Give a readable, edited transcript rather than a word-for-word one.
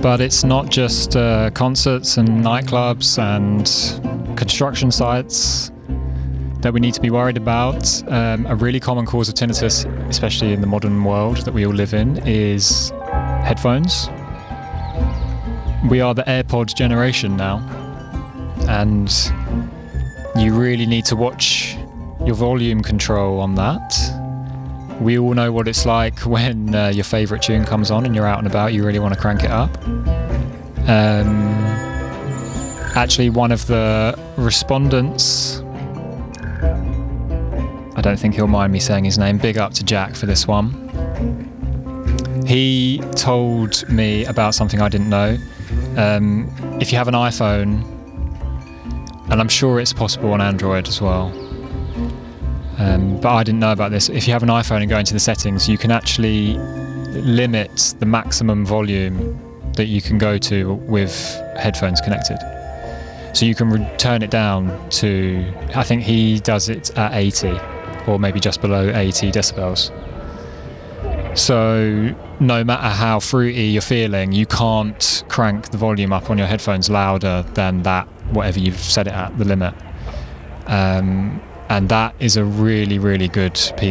But it's not just concerts and nightclubs and construction sites that we need to be worried about. A really common cause of tinnitus, especially in the modern world that we all live in, is headphones. We are the AirPods generation now, and you really need to watch your volume control on that. We all know what it's like when your favourite tune comes on and you're out and about, you really want to crank it up. Actually, one of the respondents, I don't think he'll mind me saying his name, big up to Jack for this one. He told me about something I didn't know. If you have an iPhone, and I'm sure it's possible on Android as well, but I didn't know about this. If you have an iPhone and go into the settings, you can actually limit the maximum volume that you can go to with headphones connected. So you can turn it down to, I think he does it at 80 or maybe just below 80 decibels. So no matter how fruity you're feeling, you can't crank the volume up on your headphones louder than that, whatever you've set it at, the limit. And that is a really, really good piece